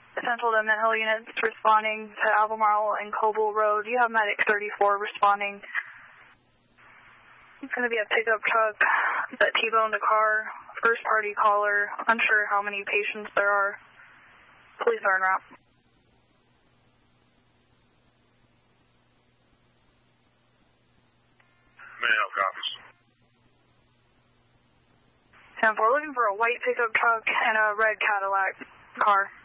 Central to Mint Hill units responding to Albemarle and Coble Road. You have Medic 34 responding. It's going to be a pickup truck that T-boned a car. First party caller. Unsure how many patients there are. Police are en route. Mint Hill copies. 10-4, looking for a white pickup truck and a red Cadillac car.